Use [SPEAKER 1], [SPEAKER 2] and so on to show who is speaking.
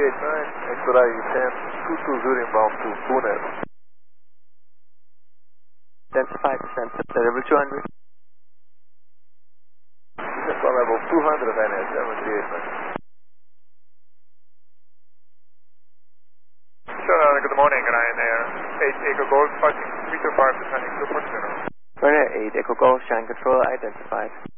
[SPEAKER 1] Expedite 10-220 inbound to Pune.
[SPEAKER 2] Identified descent at level 200.
[SPEAKER 1] Descent on level 200 of NS 738.
[SPEAKER 3] Good morning, Ryanair 8 Echo Golf, passing 325, descending to Port Center.
[SPEAKER 2] Ryanair 8 Echo Golf, Shanghai Control identified.